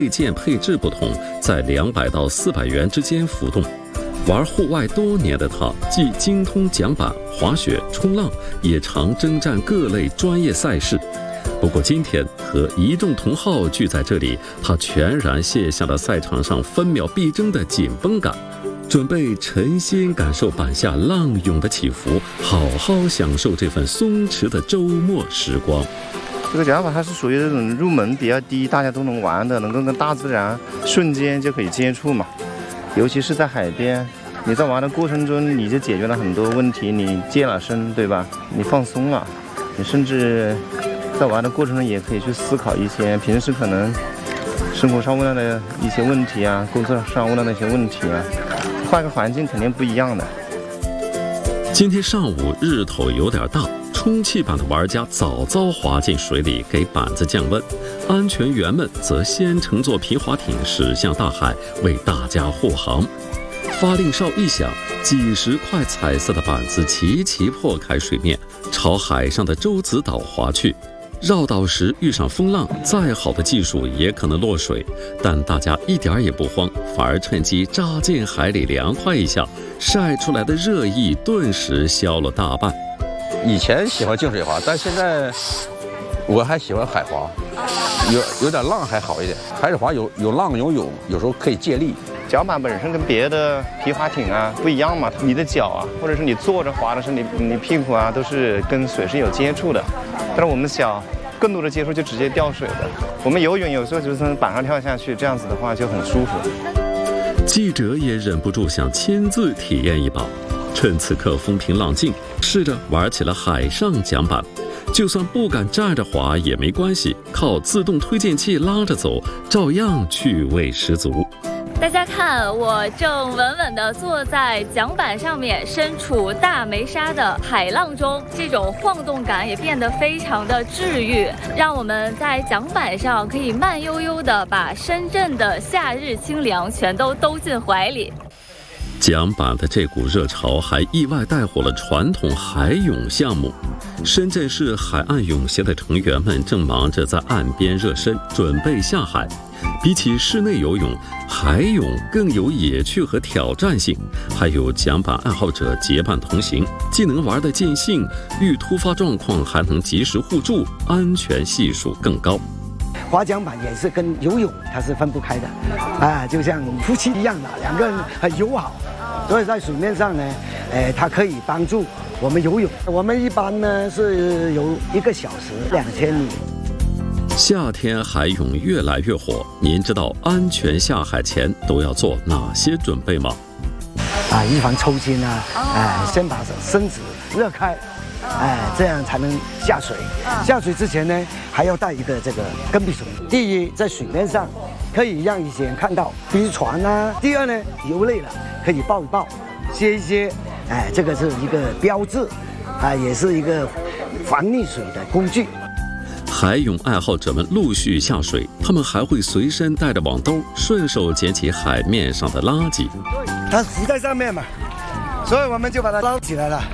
配件配置不同，在200到400元之间浮动。玩户外多年的他，既精通桨板、滑雪、冲浪，也常征战各类专业赛事。不过今天和一众同好聚在这里，他全然卸下了赛场上分秒必争的紧绷感，准备沉心感受板下浪涌的起伏，好好享受这份松弛的周末时光。 这个桨板它是属于这种入门比较低，大家都能玩的，能够跟大自然瞬间就可以接触嘛。尤其是在海边，你在玩的过程中，你就解决了很多问题，你健了身，对吧？你放松了，你甚至在玩的过程中也可以去思考一些平时可能生活上问到的一些问题啊，工作上问到的一些问题啊，换个环境肯定不一样的。 今天上午日头有点大，充气板的玩家早早滑进水里给板子降温，安全员们则先乘坐皮划艇驶向大海，为大家护航。发令哨一响，几十块彩色的板子齐齐破开水面，朝海上的洲子岛划去。绕岛时遇上风浪，再好的技术也可能落水，但大家一点也不慌，反而趁机扎进海里凉快一下，晒出来的热意顿时消了大半。 以前喜欢净水滑，但现在我还喜欢海滑，有点浪还好一点。海水滑有浪有泳，有时候可以借力。 桨板本身跟别的皮划艇啊不一样嘛，你的脚啊，或者是你坐着滑的时候，你屁股啊都是跟水是有接触的。但是我们小更多的接触就直接掉水的。我们游泳有时候就是从板上跳下去，这样子的话就很舒服。 记者也忍不住想亲自体验一把，趁此刻风平浪静，试着玩起了海上桨板。就算不敢站着滑也没关系，靠自动推荐器拉着走，照样趣味十足。 大家看，我正稳稳地坐在桨板上面，身处大梅沙的海浪中，这种晃动感也变得非常的治愈，让我们在桨板上可以慢悠悠地把深圳的夏日清凉全都兜进怀里。 桨板的这股热潮还意外带火了传统海泳项目。深圳市海岸泳协的成员们正忙着在岸边热身，准备下海。比起室内游泳，海泳更有野趣和挑战性，还有桨板爱好者结伴同行，既能玩得尽兴，遇突发状况还能及时互助，安全系数更高。 划桨板也是跟游泳它是分不开的，就像夫妻一样的，两个人很友好，所以在水面上呢，它可以帮助我们游泳。我们一般呢是游1个小时2000米。 夏天海泳越来越火，您知道安全下海前都要做哪些准备吗？ 预防抽筋啊，先把身子热开，这样才能下水。下水之前呢，还要带一个这个跟臂绳。第一，在水面上可以让一些人看到，比如船啊。第二呢，游累了可以抱一抱，歇一歇，这个是一个标志，也是一个防溺水的工具。 海泳爱好者们陆续下水，他们还会随身带着网兜，顺手捡起海面上的垃圾。 它浮在上面嘛，所以我们就把它捞起来了。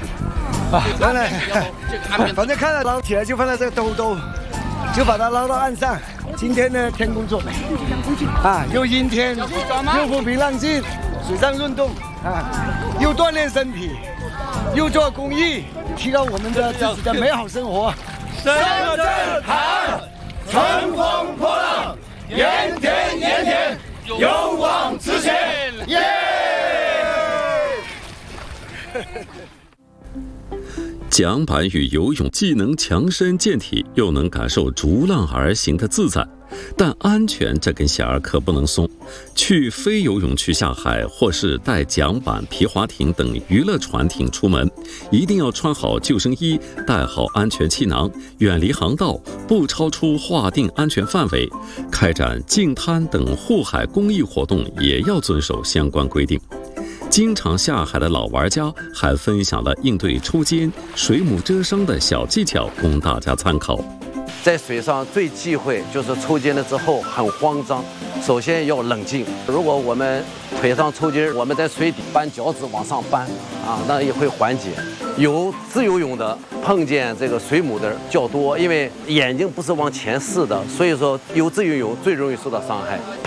反正看到捞起来就放在这个兜，就把它捞到岸上。今天呢，天公作美又阴天，又风平浪静，水上运动又锻炼身体，又做公益，提高我们的自己的美好生活。 深圳海岸，乘风破浪，盐田，勇往直前，耶！ 桨板与游泳既能强身健体，又能感受逐浪而行的自在，但安全这根弦儿可不能松。去非游泳区下海，或是带桨板、皮划艇等娱乐船艇出门，一定要穿好救生衣，带好安全气囊，远离航道，不超出划定安全范围。开展净滩等护海公益活动也要遵守相关规定。经常下海的老玩家还分享了应对抽筋、水母蛰伤的小技巧，供大家参考。 在水上最忌讳就是抽筋了之后很慌张， 首先要冷静。如果我们腿上抽筋，我们在水底搬脚趾往上搬啊，那也会缓解。有自由泳的碰见这个水母的较多，因为眼睛不是往前视的，所以说有自由泳最容易受到伤害。